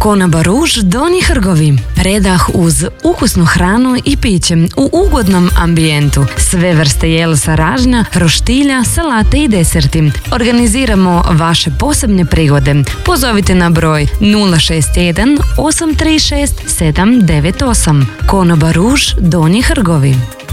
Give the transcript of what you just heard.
Konoba Ruž Donji Hrgovi. Predah uz ukusnu hranu i piće u ugodnom ambijentu. Sve vrste jelsa ražnja, roštilja, salate i deserti. Organiziramo vaše posebne prigode. Pozovite na broj 061 836 798. Konoba Ruž Donji Hrgovi.